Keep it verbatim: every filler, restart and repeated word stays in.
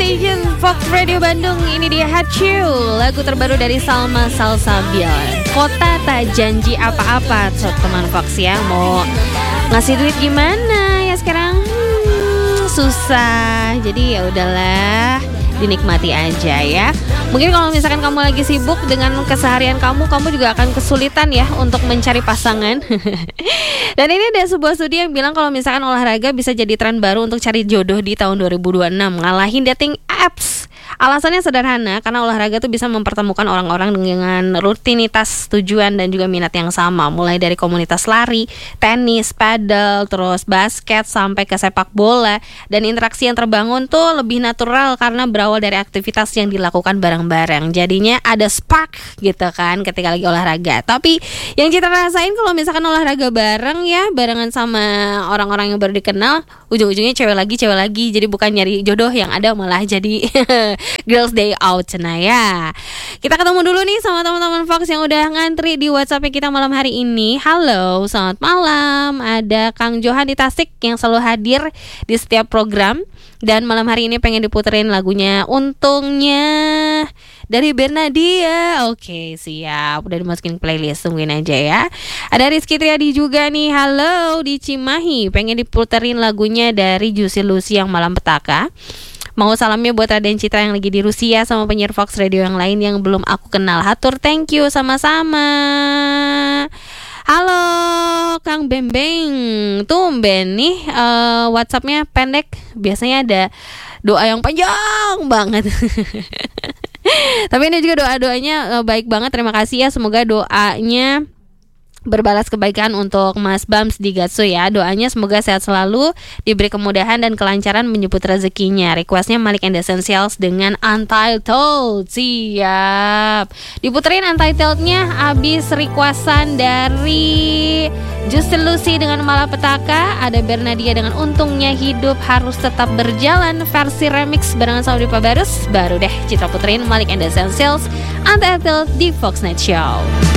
Station Fox Radio Bandung. Ini dia Hachu, lagu terbaru dari Salma Salsabian. Kota tak janji apa-apa. So, teman Fox ya, mau ngasih duit gimana ya sekarang? Hmm, susah. Jadi ya udahlah, dinikmati aja ya. Mungkin kalau misalkan kamu lagi sibuk dengan keseharian kamu, kamu juga akan kesulitan ya untuk mencari pasangan. Dan ini ada sebuah studi yang bilang kalau misalkan olahraga bisa jadi tren baru untuk cari jodoh di tahun dua ribu dua puluh enam, ngalahin dating apps. Alasannya sederhana, karena olahraga tuh bisa mempertemukan orang-orang dengan rutinitas, tujuan dan juga minat yang sama. Mulai dari komunitas lari, tenis, padel, terus basket sampai ke sepak bola. Dan interaksi yang terbangun tuh lebih natural karena berawal dari aktivitas yang dilakukan bareng-bareng. Jadinya ada spark gitu kan ketika lagi olahraga. Tapi yang kita rasain kalau misalkan olahraga bareng ya, barengan sama orang-orang yang baru dikenal, ujung-ujungnya cewek lagi, cewek lagi. Jadi bukan nyari jodoh, yang ada malah jadi Girls Day Out cenah ya. Kita ketemu dulu nih sama teman-teman Fox yang udah ngantri di WhatsApp kita malam hari ini. Halo, selamat malam. Ada Kang Johan di Tasik yang selalu hadir di setiap program. Dan malam hari ini pengen diputerin lagunya Untungnya dari Bernadia. Oke, siap. Udah dimasukin playlist, tungguin aja ya. Ada Rizky Triadi juga nih. Halo, di Cimahi. Pengen diputerin lagunya dari Juicy Lucy yang Malam Petaka. Mau salamnya buat Raden Citra yang lagi di Rusia sama penyiar Fox Radio yang lain yang belum aku kenal. Hatur thank you, sama-sama. Halo Kang Bembeng. Tumben nih uh, WhatsAppnya pendek. Biasanya ada doa yang panjang banget. Tapi ini juga doa-doanya uh, baik banget. Terima kasih ya. Semoga doanya berbalas kebaikan untuk Mas Bams di Gatsu ya. Doanya semoga sehat selalu, diberi kemudahan dan kelancaran menyebut rezekinya. Requestnya Malik and the Essentials dengan Untitled. Siap. Diputerin Untitled-nya abis requestan dari Juicy Lucy dengan Malapetaka. Ada Bernadia dengan Untungnya Hidup Harus Tetap Berjalan versi remix barengan sama Dipa Barus. Baru deh Citra puterin Malik and the Essentials Untitled di Fox Night Show.